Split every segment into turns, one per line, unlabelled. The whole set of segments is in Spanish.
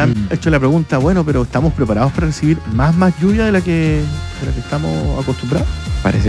han hecho la pregunta, bueno, pero ¿estamos preparados para recibir más lluvia de la que estamos acostumbrados?
Parece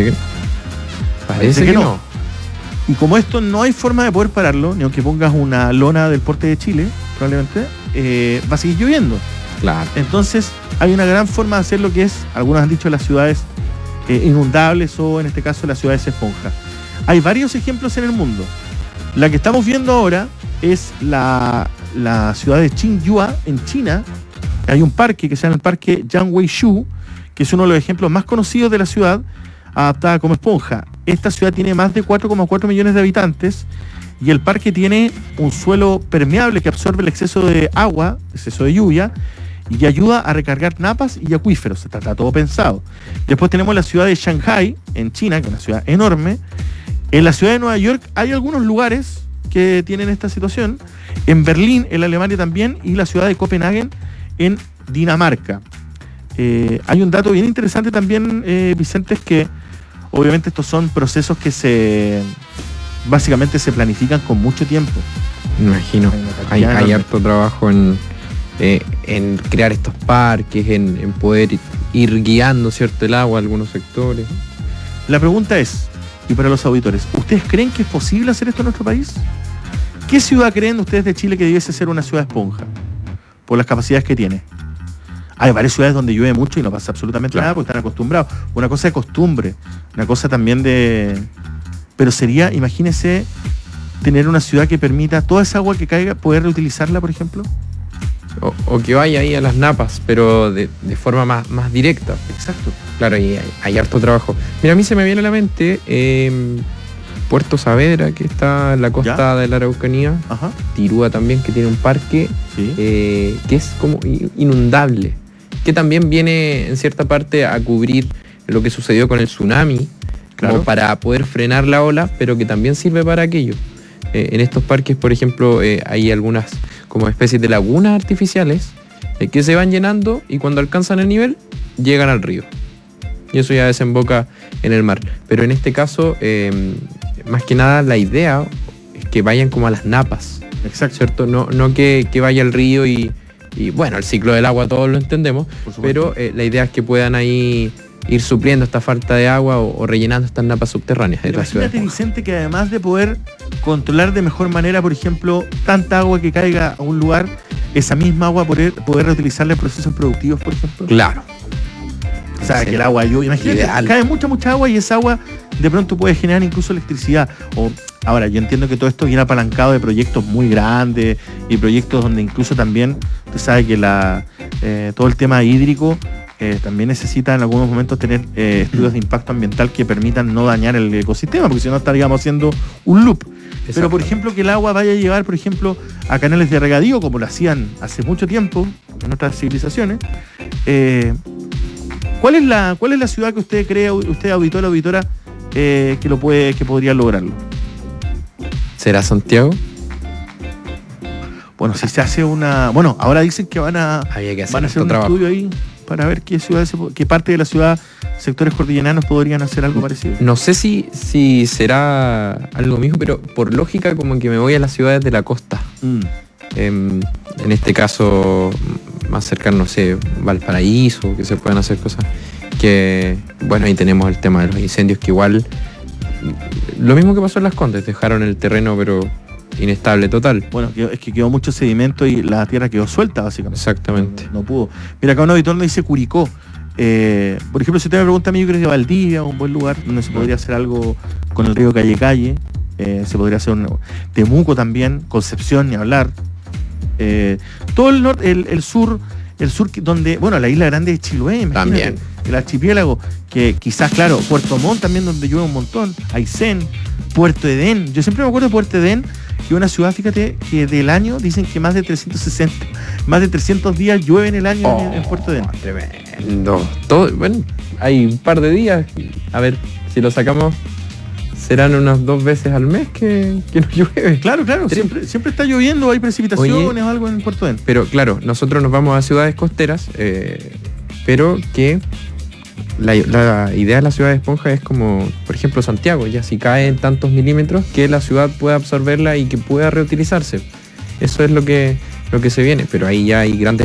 que no.
Y como esto no hay forma de poder pararlo, ni aunque pongas una lona del porte de Chile, probablemente, va a seguir lloviendo.
Claro.
Entonces, hay una gran forma de hacer lo que es, algunos han dicho, las ciudades inundables o, en este caso, las ciudades esponja. Hay varios ejemplos en el mundo. La que estamos viendo ahora es la ciudad de Qingyua, en China. Hay un parque que se llama el Parque Jiangweishu, que es uno de los ejemplos más conocidos de la ciudad, adaptada como esponja. Esta ciudad tiene más de 4,4 millones de habitantes y el parque tiene un suelo permeable que absorbe el exceso de agua, exceso de lluvia, y ayuda a recargar napas y acuíferos. Está todo pensado. Después tenemos la ciudad de Shanghai, en China, que es una ciudad enorme. En la ciudad de Nueva York hay algunos lugares que tienen esta situación. En Berlín, en Alemania también, y la ciudad de Copenhague, en Dinamarca. Hay un dato bien interesante también, Vicente, es que obviamente estos son procesos que básicamente se planifican con mucho tiempo.
Me imagino. Hay harto trabajo en crear estos parques, en poder ir guiando, ¿cierto?, el agua a algunos sectores.
La pregunta es, y para los auditores, ¿ustedes creen que es posible hacer esto en nuestro país? ¿Qué ciudad creen ustedes de Chile que debiese ser una ciudad esponja? Por las capacidades que tiene. Hay varias ciudades donde llueve mucho y no pasa absolutamente nada porque están acostumbrados. Una cosa de costumbre, una cosa también de... Pero sería, imagínese, tener una ciudad que permita toda esa agua que caiga, poder reutilizarla, por ejemplo.
O que vaya ahí a las napas, pero de forma más directa.
Exacto.
Claro, y hay harto trabajo. Mira, a mí se me viene a la mente Puerto Saavedra, que está en la costa de la Araucanía.
Ajá.
Tirúa también, que tiene un parque que es como inundable, que también viene en cierta parte a cubrir lo que sucedió con el tsunami, como para poder frenar la ola, pero que también sirve para aquello. En estos parques, por ejemplo, hay algunas como especies de lagunas artificiales que se van llenando y cuando alcanzan el nivel llegan al río. Y eso ya desemboca en el mar. Pero en este caso, más que nada, la idea es que vayan como a las napas.
Exacto.
¿Cierto? No que vaya al río y bueno, el ciclo del agua todos lo entendemos, pero la idea es que puedan ahí ir supliendo esta falta de agua o rellenando estas napas subterráneas de la ciudad.
Imagínate, Vicente, que además de poder controlar de mejor manera, por ejemplo, tanta agua que caiga a un lugar, esa misma agua poder reutilizarla en procesos productivos, por ejemplo.
Claro.
O sea, que el agua lluvia, imagínate, cae mucha agua y esa agua de pronto puede generar incluso electricidad. Ahora, yo entiendo que todo esto viene apalancado de proyectos muy grandes y proyectos donde incluso también, usted sabe que todo el tema hídrico también necesita en algunos momentos tener estudios de impacto ambiental que permitan no dañar el ecosistema, porque si no estaríamos haciendo un loop. Pero, por ejemplo, que el agua vaya a llegar, por ejemplo, a canales de regadío, como lo hacían hace mucho tiempo en otras civilizaciones. ¿Cuál es la ciudad que usted cree, usted auditor o auditora, que podría lograrlo?
¿Será Santiago?
Bueno, si se hace bueno, ahora dicen que van a hacer un estudio ahí para ver qué parte de la ciudad, sectores cordilleranos podrían hacer algo parecido.
No sé si será algo mismo, pero por lógica como que me voy a las ciudades de la costa. En este caso, más cercano, no sé, Valparaíso, que se puedan hacer cosas que, bueno, ahí tenemos el tema de los incendios, que igual, lo mismo que pasó en Las Condes, dejaron el terreno pero inestable total.
Bueno, es que quedó mucho sedimento y la tierra quedó suelta, básicamente.
Exactamente.
No pudo. Mira, acá un auditor nos dice Curicó. Por ejemplo, si usted me pregunta a mí, yo creo que Valdivia es un buen lugar donde se podría hacer algo con el río Calle. Se podría hacer Temuco también, Concepción, ni hablar. Todo el norte, el sur donde, bueno, la isla grande de Chiloé, imagínate,
también.
El archipiélago, que quizás, claro, Puerto Montt también, donde llueve un montón, Aysén, Puerto Edén. Yo siempre me acuerdo de Puerto Edén, que es una ciudad, fíjate, que del año dicen que más de 300 días llueve en el año en Puerto Edén.
Tremendo. Bueno, hay un par de días, a ver, si lo sacamos, serán unas 2 veces al mes que no llueve.
Claro, siempre está lloviendo, hay precipitaciones o algo en Puerto Edén.
Pero claro, nosotros nos vamos a ciudades costeras, pero que la idea de la ciudad de esponja es como, por ejemplo, Santiago, ya si cae en tantos milímetros, que la ciudad pueda absorberla y que pueda reutilizarse. Eso es lo que se viene, pero ahí ya hay grandes